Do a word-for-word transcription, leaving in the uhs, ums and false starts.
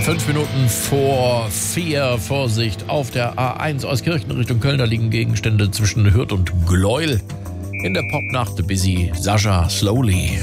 Fünf Minuten vor vier. Vorsicht auf der A eins aus Kirchen Richtung Köln. Da liegen Gegenstände zwischen Hürth und Gleuel. In der Popnacht Busy Sascha Slowly.